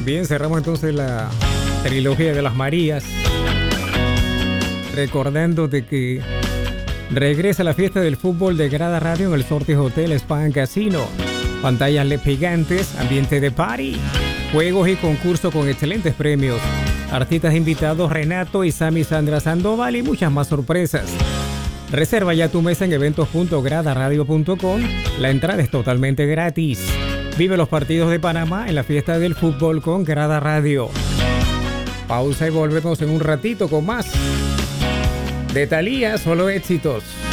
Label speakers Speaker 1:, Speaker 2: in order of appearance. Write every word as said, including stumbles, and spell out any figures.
Speaker 1: Bien, cerramos entonces la trilogía de las Marías, recordándote que regresa la fiesta del fútbol de Grada Radio en el Sortis Hotel Spa and Casino. Pantallas L E D gigantes, ambiente de party, juegos y concursos con excelentes premios. Artistas invitados Renato y Sammy Sandra Sandoval y muchas más sorpresas. Reserva ya tu mesa en eventos punto grada radio punto com. La entrada es totalmente gratis. Vive los partidos de Panamá en la fiesta del fútbol con Grada Radio. Pausa y volvemos en un ratito con más de Thalía, solo éxitos.